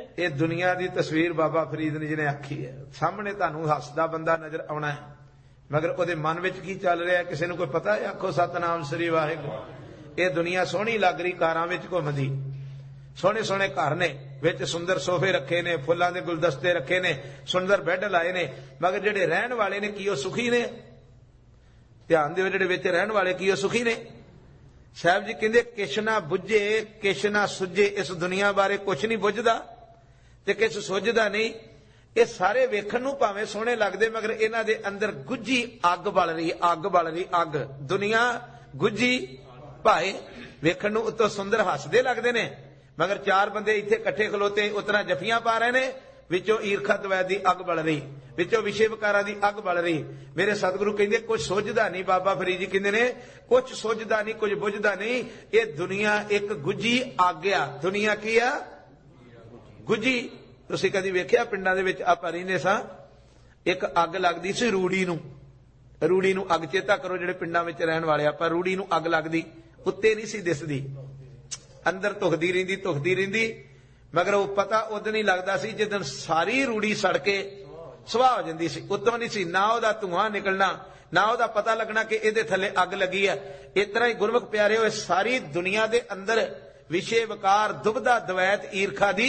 ये दुनिया की तस्वीर बाबा फरीद ने जिन्हें आखी है, सामने तुहानू हसदा बंदा नजर आना है, मगर उहदे मन विच की चल रहा है किसी नूं कोई पता है? आखो सतनाम श्री वाहिगुरू। ये दुनिया सोहनी लग रही, कारां विच घुमदी, सोहने सोहने घर ने, विच सुंदर सोफे रखे ने, फुल्लां दे गुलदस्ते रखे ने, सुंदर बैड लाए ने, मगर जिहड़े रहण वाले ने की ओह सुखी ने? ध्यान दिओ, जिहड़े विच रहण वाले की ओह सुखी ने? साहब जी कहंदे किश ना बुझे किश ना सुझे, इस दुनिया बारे कुछ नहीं बुझदा ते किश सुझदा नहीं। ये सारे वेखण नूं भावें सोहणे लगदे, मगर इन्हां दे अंदर गुझी अग बल रही, अग बल रही, अग। दुनिया गुझी भाए वेखण नूं उत्तों सुंदर हसदे लगदे ने, मगर चार बंदे इत्थे इकट्ठे खलोते उतरा जफियां पा रहे ने, विचों ईरखा द्वैत दी अग बल रही, विचों विषय विकारां दी अग बल रही। मेरे सतगुरु कहंदे कुछ सुझदा नहीं, बाबा फरीद जी कहंदे ने कुछ सुझदा नहीं, कुछ बुझदा नहीं। ये दुनिया एक गुझी अग आ। दुनिया की आ? गुझी। तुसीं कदी वेखिया पिंडां दे विच आपां रहिंदे सां, एक अग लगदी सी रूड़ी नूं, रूड़ी नूं अग, चेता करो जिहड़े पिंडां विच रहण वाले आपां, रूड़ी नूं अग लगदी, उत्ते नहीं सी दिसदी, अंदर धुखदी रहिंदी, मगर वो पता उदन ही लगदा सी जिदन सारी रूड़ी सड़ के सुआह हो जांदी सी, उत्तों नहीं सी ना उहदा धुआं निकलना, ना उहदा पता लगना कि इहदे थल्ले अग लगी है। इस तरह ही गुरमुख प्यारे होए सारी दुनिया दे अंदर विषय विकार दुबदा द्वैत ईरखा दी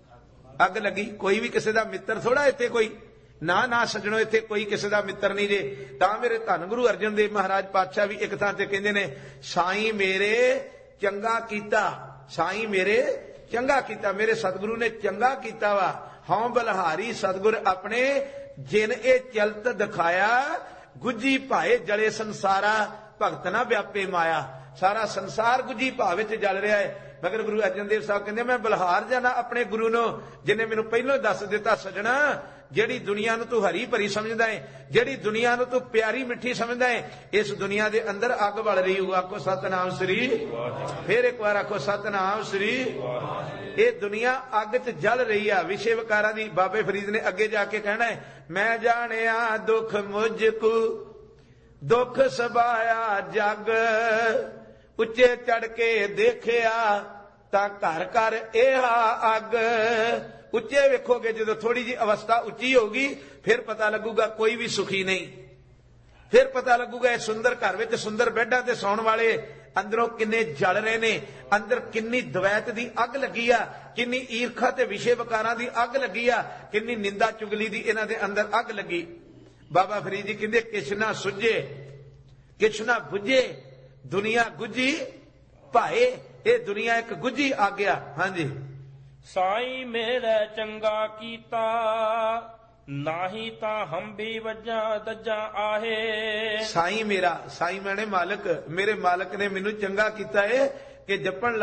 अग लगी। कोई भी किसी दा मित्र थोड़ा इत्थे, कोई ना ना सजणो इत्थे कोई किसी दा मित्र नहीं जे। तां मेरे धन गुरु अर्जन देव महाराज पातशाह भी एक थां ते कहंदे ने, साईं मेरे चंगा कीता, साईं मेरे चंगा कीता, मेरे सतगुरु ने चंगा कीता वा। हौं बलहारी सतगुर अपने जिन ए चलत दिखाया, गुझी भाए जले संसारा भगत ना व्यापे माया। सारा संसार गुझी भाव विच जल रहा है, मगर गुरु अर्जन देव साहब कहंदे मैं बलहार जाना अपने गुरु नूं, जिन्हें मैनूं पहलों दस दिता, सजना जिहड़ी दुनिया नूं तू हरी भरी समझदा है, जिहड़ी दुनिया नूं तू प्यारी मिठी समझदा है, इस दुनिया दे अंदर अग बल रही हो। आखो सतनाम श्री, फिर एक बार आखो सतनाम श्री। ये दुनिया अग च जल रही है विषय विकारां दी। बाबे फरीद ने अगे जाके कहना है, मैं जानिया दुख मुझको दुख सबाया जग, उच्चे चढ़ के देखिया तां घर घर एहा अग। उच्चे वेखोगे जो थोड़ी जी अवस्था उच्ची होगी, फिर पता लगूगा कोई भी सुखी नहीं, फिर पता लगूगा सुंदर घर विच सुंदर बेडां ते सौण वाले अंदरों किन्ने जल रहे ने, अंदर किन्नी द्वैत दी अग लगी आ, किन्नी ईरखा ते विषय विकारां दी अग लगी आ, किन्नी निंदा चुगली दी इन्हां दे अंदर अग लगी। बाबा फरीद जी कहंदे किछ ना सुझे किछ ना बुझे, दुनिया गुझी भाए। ये दुनिया एक गुझी आ गया। हाँ जी। साईं मेरे चंगा कीता, नाही ता हम भी वजा दजा आहे। साईं मेरा, साईं मैंने मालिक, मेरे मालिक ने मैनू चंगा कीता है कि जपण